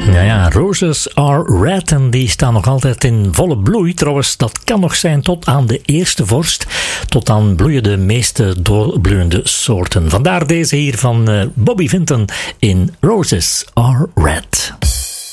Ja, ja, Roses Are Red en die staan nog altijd in volle bloei. Trouwens, dat kan nog zijn tot aan de eerste vorst. Tot dan bloeien de meeste doorbloeiende soorten. Vandaar deze hier van Bobby Vinton in Roses Are Red.